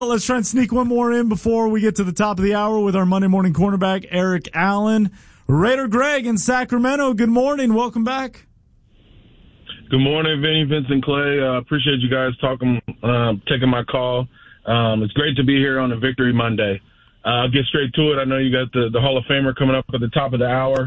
Let's try and sneak one more in before we get to the top of the hour with our Monday morning cornerback, Eric Allen. Raider Greg in Sacramento, good morning. Welcome back. Good morning, Vinny, Vincent, Clay. Appreciate you guys taking my call. It's great to be here on a Victory Monday. I'll get straight to it. I know you got the Hall of Famer coming up at the top of the hour.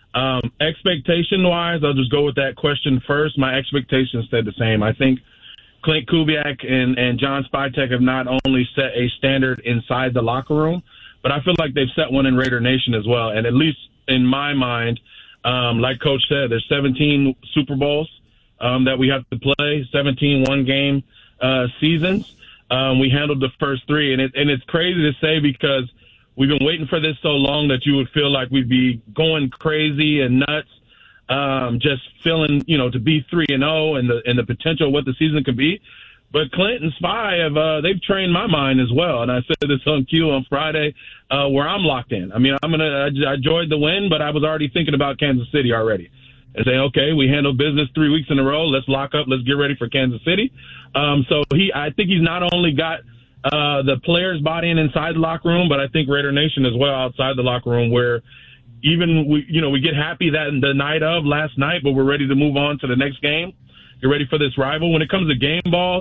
Expectation-wise, I'll just go with that question first. My expectations stayed the same. I think Clint Kubiak and John Spytek have not only set a standard inside the locker room, but I feel like they've set one in Raider Nation as well. And at least in my mind, like Coach said, there's 17 Super Bowls that we have to play, 17 one-game seasons. We handled the first three, and it's crazy to say because we've been waiting for this so long that you would feel like we'd be going crazy and nuts. Just feeling, to be 3-0 and the potential of what the season could be. But Clint and Spy they've trained my mind as well. And I said this on Q on Friday, where I'm locked in. I mean, I enjoyed the win, but I was already thinking about Kansas City already and saying, okay, we handled business 3 weeks in a row. Let's lock up. Let's get ready for Kansas City. So I think he's not only got the players bought inside the locker room, but I think Raider Nation as well outside the locker room where even we get happy that the night of last night, but we're ready to move on to the next game. You're ready for this rival. When it comes to game balls,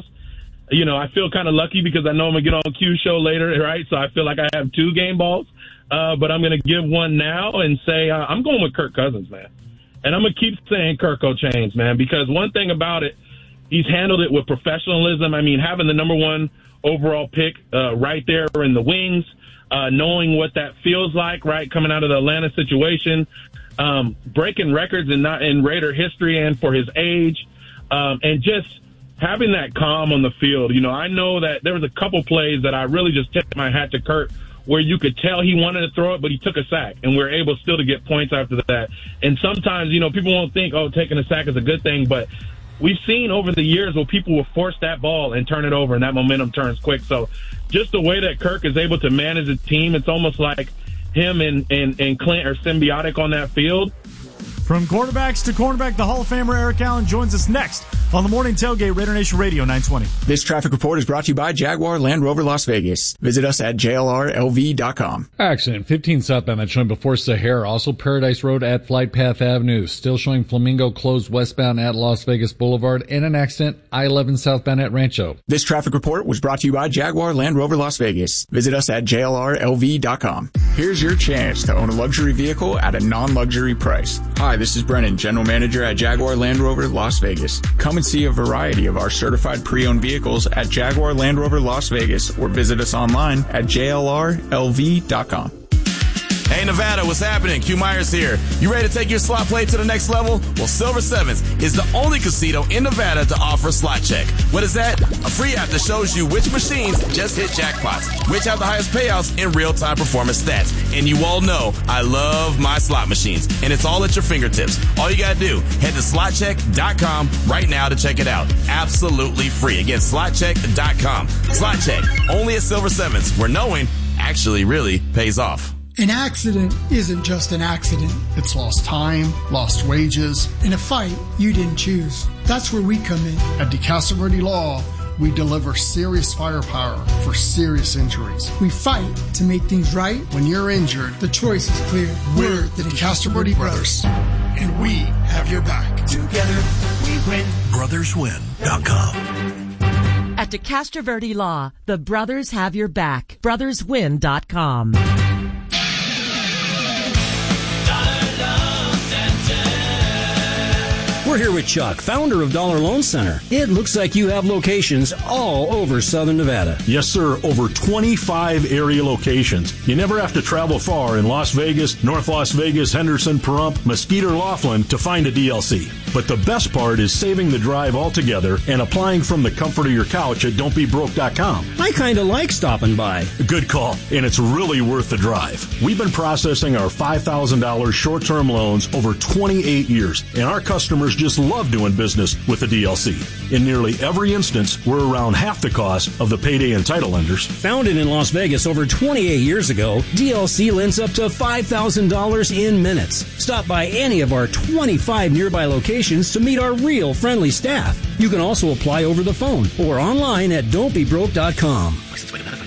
I feel kind of lucky because I know I'm going to get on Q show later, right? So I feel like I have 2 game balls, but I'm going to give one now and say I'm going with Kirk Cousins, man. And I'm going to keep saying Kirko Chainz, man, because one thing about it, he's handled it with professionalism. I mean, having the number 1 overall pick right there in the wings, knowing what that feels like, right, coming out of the Atlanta situation, breaking records in Raider history and for his age, and just having that calm on the field. I know that there was a couple plays that I really just tipped my hat to Kurt where you could tell he wanted to throw it, but he took a sack, and we're able still to get points after that. And sometimes, people won't think, taking a sack is a good thing, but we've seen over the years where people will force that ball and turn it over, and that momentum turns quick. So just the way that Kirk is able to manage the team, it's almost like him and Clint are symbiotic on that field. From quarterbacks to cornerback, the Hall of Famer Eric Allen joins us next on the Morning Tailgate, Raider Nation Radio 920. This traffic report is brought to you by Jaguar Land Rover Las Vegas. Visit us at jlrlv.com. Accident 15 southbound that's showing before Sahara. Also Paradise Road at Flight Path Avenue. Still showing Flamingo closed westbound at Las Vegas Boulevard. And an accident I-11 southbound at Rancho. This traffic report was brought to you by Jaguar Land Rover Las Vegas. Visit us at jlrlv.com. Here's your chance to own a luxury vehicle at a non-luxury price. Hi, this is Brennan, General Manager at Jaguar Land Rover Las Vegas. Come and see a variety of our certified pre-owned vehicles at Jaguar Land Rover Las Vegas or visit us online at jlrlv.com. Hey, Nevada, what's happening? Q Myers here. You ready to take your slot play to the next level? Well, Silver Sevens is the only casino in Nevada to offer Slot Check. What is that? A free app that shows you which machines just hit jackpots, which have the highest payouts in real-time performance stats. And you all know I love my slot machines, and it's all at your fingertips. All you gotta do, head to slotcheck.com right now to check it out. Absolutely free. Again, slotcheck.com. Slot Check, only at Silver Sevens, where knowing actually really pays off. An accident isn't just an accident. It's lost time, lost wages, and a fight you didn't choose. That's where we come in. At DeCastro Law, we deliver serious firepower for serious injuries. We fight to make things right. When you're injured, the choice is clear. We're the DeCastro Brothers, and we have your back. Together, we win. BrothersWin.com. At DeCastro Verde Law, the brothers have your back. BrothersWin.com. We're here with Chuck, founder of Dollar Loan Center. It looks like you have locations all over Southern Nevada. Yes, sir. Over 25 area locations. You never have to travel far in Las Vegas, North Las Vegas, Henderson, Pahrump, Mesquite, or Laughlin to find a DLC. But the best part is saving the drive altogether and applying from the comfort of your couch at don'tbebroke.com. I kind of like stopping by. Good call, and it's really worth the drive. We've been processing our $5,000 short-term loans over 28 years, and our customers just love doing business with the DLC. In nearly every instance, we're around half the cost of the payday and title lenders. Founded in Las Vegas over 28 years ago, DLC lends up to $5,000 in minutes. Stop by any of our 25 nearby locations qualifications to meet our real friendly staff. You can also apply over the phone or online at don'tbebroke.com.